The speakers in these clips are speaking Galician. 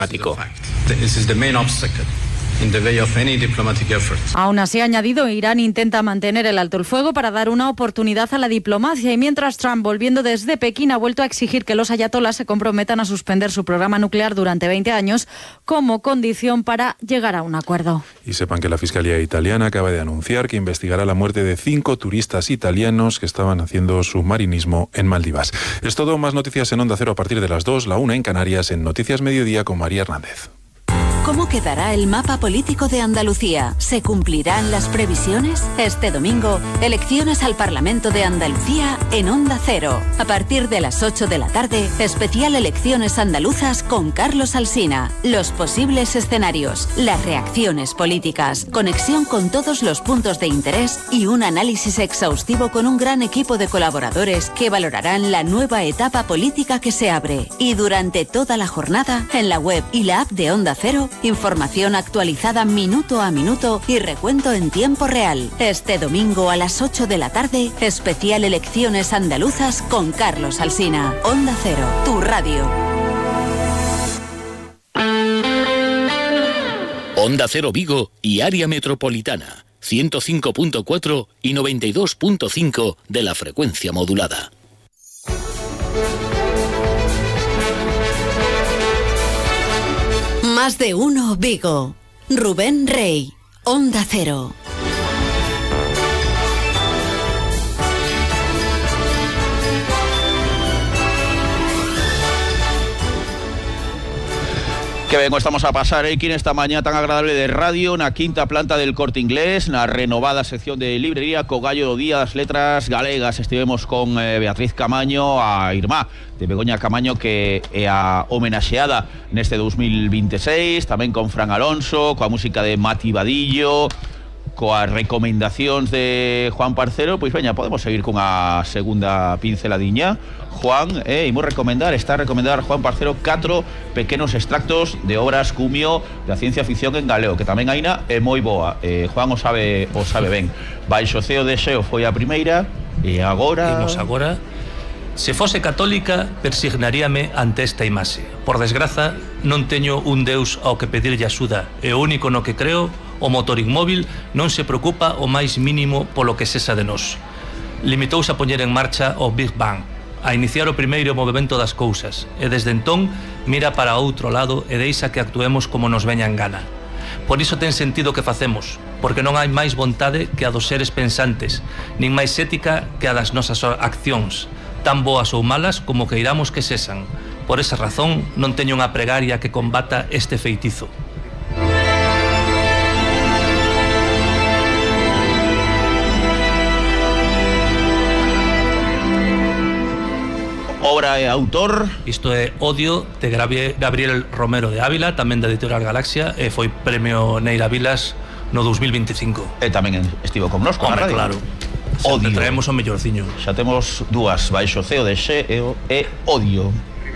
Aún así, ha añadido, Irán intenta mantener el alto el fuego para dar una oportunidad a la diplomacia, y mientras Trump, volviendo desde Pekín, ha vuelto a exigir que los ayatolás se comprometan a suspender su programa nuclear durante 20 años como condición para llegar a un acuerdo. Y sepan que la Fiscalía italiana acaba de anunciar que investigará la muerte de 5 turistas italianos que estaban haciendo submarinismo en Maldivas. Es todo, más noticias en Onda Cero a partir de las 2, la 1 en Canarias, en Noticias Mediodía con María Hernández. ¿Cómo quedará el mapa político de Andalucía? ¿Se cumplirán las previsiones? Este domingo, elecciones al Parlamento de Andalucía en Onda Cero. A partir de las 8 de la tarde, especial Elecciones Andaluzas con Carlos Alsina. Los posibles escenarios, las reacciones políticas, conexión con todos los puntos de interés y un análisis exhaustivo con un gran equipo de colaboradores que valorarán la nueva etapa política que se abre. Y durante toda la jornada, en la web y la app de Onda Cero, información actualizada minuto a minuto y recuento en tiempo real. Este domingo a las 8 de la tarde, especial Elecciones Andaluzas con Carlos Alsina. Onda Cero, tu radio. Onda Cero Vigo y área metropolitana, 105.4 y 92.5 de la frecuencia modulada. Más de uno Vigo. Rubén Rey, Onda Cero. Que ben, estamos a pasar aquí en esta mañá tan agradable de radio na quinta planta del Corte Inglés, na renovada sección de librería co gallo do día das letras galegas. Estivemos con Beatriz Camaño, a irmá de Begoña Camaño, que é a homenaxeada neste 2026, tamén con Fran Alonso, coa música de Mati Vadillo, coas recomendacións de Juan Parcero. Pois veña, podemos seguir cunha segunda pinceladiña. Juan, imos recomendar Juan Parcero 4 pequenos extractos de obras cumio da ciencia ficción en galego, que tamén aina é moi boa. Juan o sabe ben. Baixo ceo de xeo foi a primeira, e agora... Imos agora. Se fose católica, persignaríame ante esta imaxe. Por desgraza, non teño un Deus ao que pedirlle axuda, e o único no que creo, o motor inmóvil, non se preocupa o máis mínimo polo que sexa de nós. Limitouse a poñer en marcha o Big Bang, a iniciar o primeiro movimento das cousas, e desde entón mira para outro lado e deixa que actuemos como nos veña en gana. Por iso ten sentido que facemos, porque non hai máis vontade que a dos seres pensantes, nin máis ética que a das nosas accións, tan boas ou malas como queiramos que sexan. Por esa razón, non teño unha pregaria que combata este feitizo. Obra e autor. Isto é Odio, de Gabriel Romero de Ávila, tamén da Editorial Galaxia, e foi premio Neira Vilas no 2025. E tamén estivo connosco na radio. Claro. Odio. Traemos o mellorciño. Xa temos dúas, Baixo ceo de xeo e Odio.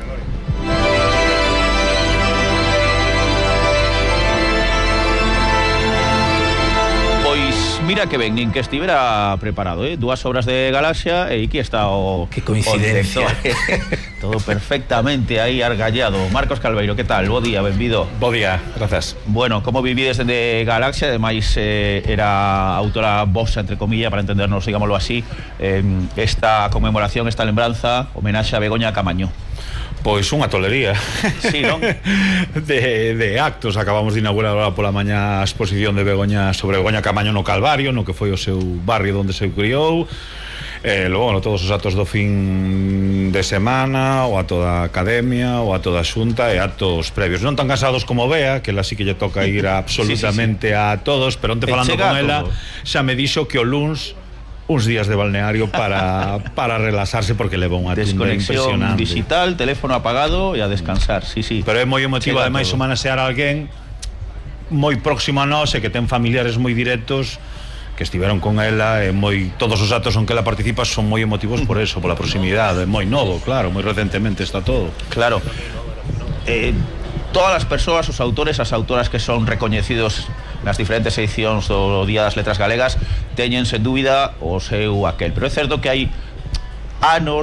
Mira que ben, nin que estivera preparado, dúas obras de Galaxia e aquí está o... Que coincidencia. Todo perfectamente aí argallado. Marcos Calveiro, que tal? Bo día, benvido. Bo día, grazas. Bueno, como vivides dende Galaxia? Ademais, era autora vosa, entre comillas, para entendernos, digámoslo así, esta conmemoración, esta lembranza, homenaxe a Begoña Camaño. Pois unha tolería. Sí, non? de actos. Acabamos de inaugurar agora pola mañá a exposición de Begoña sobre Begoña Camaño no Calvario, no que foi o seu barrio onde se criou. Logo, todos os actos do fin de semana, ou a toda a academia, ou a toda a xunta, e actos previos. Non tan cansados como Bea, que ela sí que lle toca ir absolutamente sí. A todos, pero onte falando con ela, xa me dixo que o luns uns días de balneario para relaxarse, porque leva unha tunda impresionante. Desconexión digital, teléfono apagado e a descansar, sí. Pero é moi emotivo, ademais, homenaxear a alguén moi próximo a nós e que ten familiares moi directos que estiveron con ela, e todos os actos en que ela participa son moi emotivos por eso, pola proximidade, moi novo, claro, moi recentemente está todo. Claro. Todas as persoas, os autores, as autoras que son recoñecidos nas diferentes edicións do Día das Letras Galegas teñen, sen dúbida, o seu aquel. Pero é certo que hai anos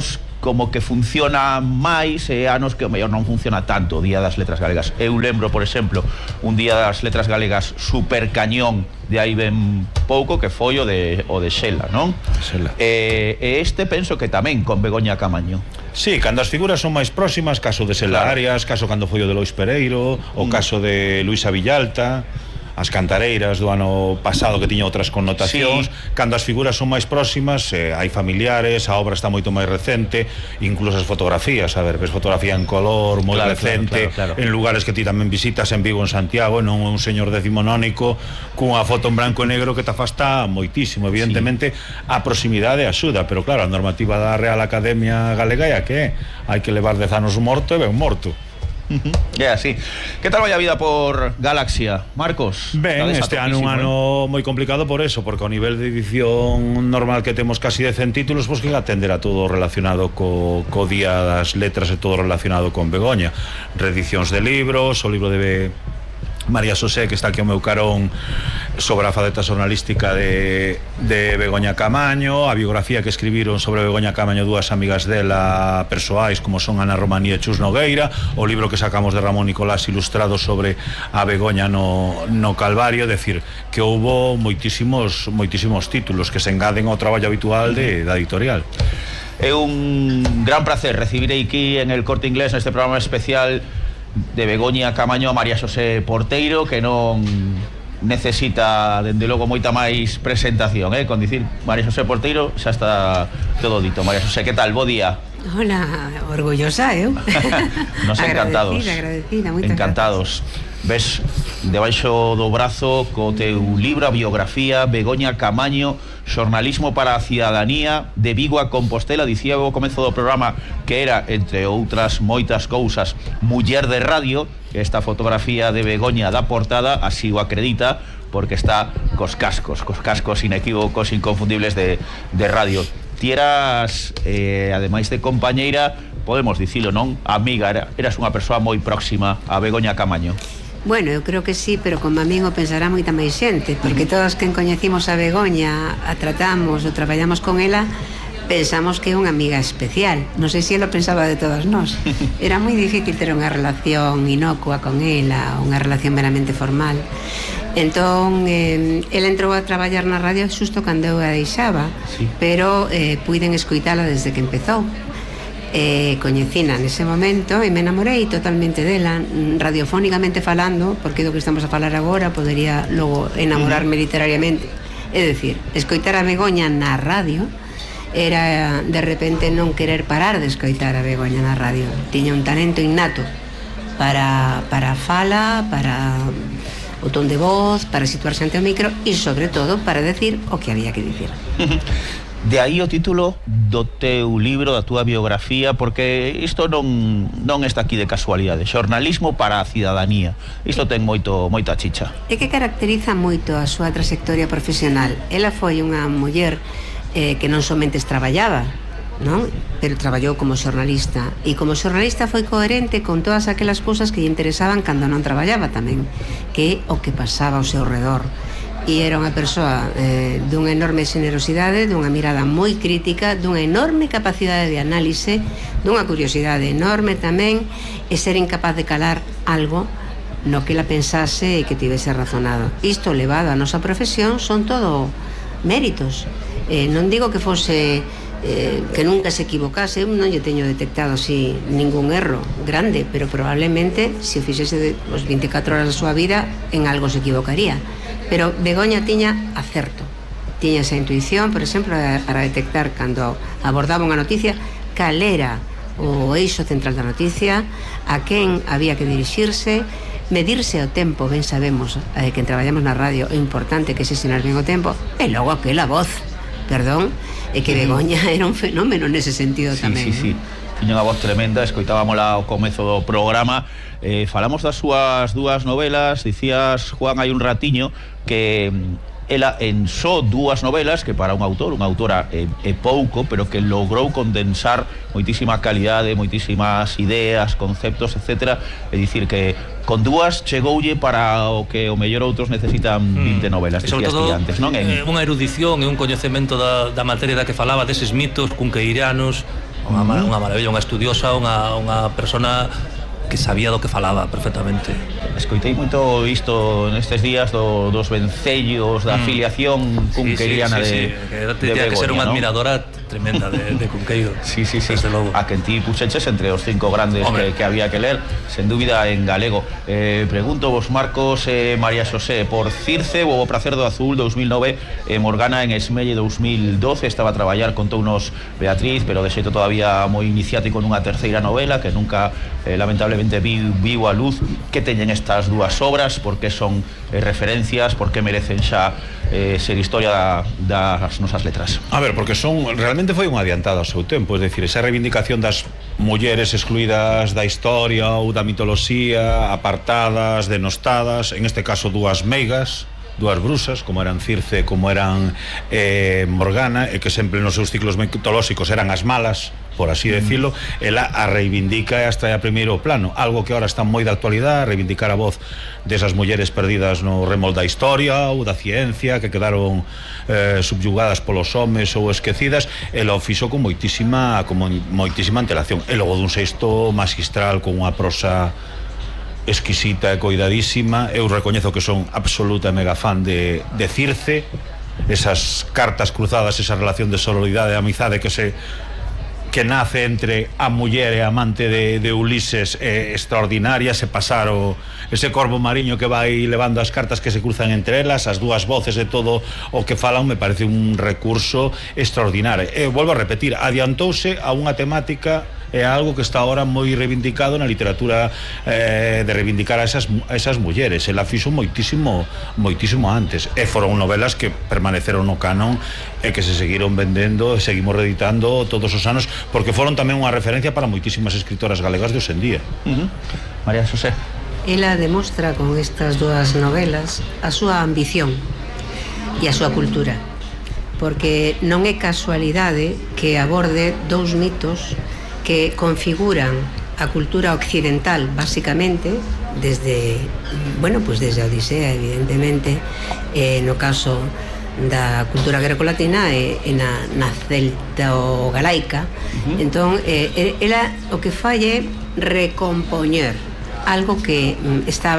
como que funciona máis e anos que o mellor non funciona tanto o Día das Letras Galegas. Eu lembro, por exemplo, un Día das Letras Galegas super cañón de aí ben pouco, que foi o de Xela, non? Xela. E este penso que tamén con Begoña Camaño. Sí, cando as figuras son máis próximas, caso de Xela Arias, caso cando foi o de Lois Pereiro, o caso de Luisa Villalta, as cantareiras do ano pasado que tiña outras connotacións, cando as figuras son máis próximas, hai familiares, a obra está moito máis recente, incluso as fotografías, a ver, ves fotografía en color, moi recente, claro. En lugares que ti tamén visitas en Vigo, en Santiago, non un señor decimonónico cunha foto en branco e negro que te afasta moitísimo, evidentemente a proximidade axuda, pero claro, a normativa da Real Academia Galega é a que hai que levar 10 anos morto e ben morto. É así. Que tal vai a vida por Galaxia, Marcos? Ben, este ano un ano moi complicado por eso, porque ao nivel de edición normal que temos casi de 100 títulos, pois que atender a todo relacionado co Día das Letras e todo relacionado con Begoña, reedicións de libros, o libro de María Xosé, que está aquí ao meu carón, sobre a faceta xornalística de Begoña Camaño, a biografía que escribiron sobre Begoña Camaño dúas amigas dela persoais como son Ana Romaní e Chus Nogueira, o libro que sacamos de Ramón Nicolás ilustrado sobre a Begoña no Calvario, decir que houbo moitísimos títulos que se engaden ao traballo habitual da editorial. É un gran placer recibir aquí en el Corte Inglés neste programa especial de Begoña Camaño a María Xosé Porteiro, que non necesita, dende logo, moita máis presentación, con dicir María Xosé Porteiro xa está todo dito. María Xosé, que tal? Bo día. Hola, orgullosa, eu. Nos encantados. Agradecida, moitas encantados. Ves debaixo do brazo co teu libro, a biografía Begoña Camaño, xornalismo para a cidadanía de Vigo a Compostela. Dicía ao comezo do programa que era, entre outras moitas cousas, muller de radio. Esta fotografía de Begoña da portada así o acredita, porque está cos cascos inequívocos, inconfundibles de radio. Ti eras, ademais de compañeira, podemos dicilo, non? Amiga, eras unha persoa moi próxima a Begoña Camaño. Bueno, eu creo que sí, pero como a min o pensará moita máis xente, porque todos quen coñecimos a Begoña, a tratamos ou traballamos con ela, pensamos que é unha amiga especial. Non sei se ela pensaba de todos nós. Era moi difícil ter unha relación inocua con ela, unha relación meramente formal. Entón, ela entrou a traballar na radio xusto cando eu a deixaba, pero puiden escoitala desde que empezou. Coñecina nese momento e me enamorei totalmente dela, radiofónicamente falando, porque do que estamos a falar agora podería logo enamorarme literariamente. É dicir, escoitar a Begoña na radio era de repente non querer parar de escoitar a Begoña na radio. Tiña un talento innato para a fala, para o ton de voz, para situarse ante o micro e sobre todo para decir o que había que dicir. De aí o título do teu libro, da túa biografía, porque isto non está aquí de casualidade. Xornalismo para a cidadanía. Isto ten moita chicha. É que caracteriza moito a súa trayectoria profesional. Ela foi unha muller que non somente traballaba, non? Pero traballou como xornalista, e como xornalista foi coherente con todas aquelas cousas que lle interesaban cando non traballaba tamén, que é o que pasaba ao seu redor. E era unha persoa dunha enorme generosidade, dunha mirada moi crítica, dunha enorme capacidade de análise, dunha curiosidade enorme tamén, e ser incapaz de calar algo no que ela pensase e que tivese razonado. Isto levado á nosa profesión son todo méritos. Non digo que fose que nunca se equivocase, eu non lle teño detectado así ningún erro grande, pero probablemente se o fixese os 24 horas da súa vida en algo se equivocaría. Pero Begoña tiña acerto, tiña esa intuición, por exemplo, para detectar cando abordaba unha noticia cal era o eixo central da noticia, a quen había que dirixirse, medirse o tempo. Ben sabemos que traballamos na radio é importante que xestionar ben o tempo, e logo aquela voz, perdón, é que Begoña era un fenómeno nese sentido tamén. Sí. Tiña unha voz tremenda, escoitábamola ao comezo do programa. Falamos das súas dúas novelas. Dicías, Juan, hai un ratiño que ela en só dúas novelas, que para un autor, unha autora é pouco, pero que logrou condensar moitísima calidade, moitísimas ideas, conceptos, etc. É dicir que con dúas chegoulle para o que o mellor outros necesitan 20 novelas, sobre todo antes, non? Unha erudición e un coñecemento da materia da que falaba, deses mitos cunqueiranos, unha maravilla, unha estudiosa, unha persona que sabía do que falaba perfectamente. Escoitei moito isto nestes días dos vencellos da afiliación cunqueiriana de Begoña, que ser unha admiradora tremenda de Cunqueiro. Sí. Desde logo. A que en ti puxeches entre os 5 grandes que había que ler, sen dúbida en galego. Pregunto vos, Marcos, María Xosé, por Circe, o Pracer do Azul 2009, Morgana en Esmelle 2012, estaba a traballar con tounos Beatriz, pero de xeito todavía moi iniciático nunha terceira novela que nunca lamentablemente viu a luz. Que teñen estas dúas obras? Por que son referencias? Por que merecen xa ser historia das nosas letras? A ver, porque realmente foi unha adiantada ao seu tempo, é dicir, esa reivindicación das mulleres excluídas da historia ou da mitoloxía, apartadas, denostadas, en este caso dúas meigas, dúas brusas, como eran Circe, como eran Morgana, e que sempre nos seus ciclos mitolóxicos eran as malas, por así decirlo, ela a reivindica hasta a primeiro plano, algo que ahora está moi de actualidade, reivindicar a voz desas mulleres perdidas no remol da historia ou da ciencia, que quedaron subyugadas polos homes ou esquecidas. Ela o fixo con moitísima antelación, e logo dun xeito magistral, con unha prosa exquisita e coidadísima. Eu recoñezo que son absoluta e mega fan de Circe, esas cartas cruzadas, esa relación de sororidade e amizade que nace entre a muller e a amante de Ulises, extraordinaria. Se pasar ese corvo mariño que vai levando as cartas que se cruzan entre elas, as dúas voces de todo o que falan, me parece un recurso extraordinario. Volvo a repetir, adiantouse a unha temática, é algo que está ahora moi reivindicado na literatura, de reivindicar a esas mulleres. Ela fixo moitísimo antes, e foron novelas que permaneceron no canon e que se seguiron vendendo e seguimos reeditando todos os anos, porque foron tamén unha referencia para moitísimas escritoras galegas de hoxendía. María Xosé. Ela demostra con estas dúas novelas a súa ambición e a súa cultura, porque non é casualidade que aborde dous mitos que configuran a cultura occidental, básicamente, desde a Odisea, evidentemente, no caso da cultura grecolatina e na celto-galaica. Entón, ela o que fai é recompoñer algo que estaba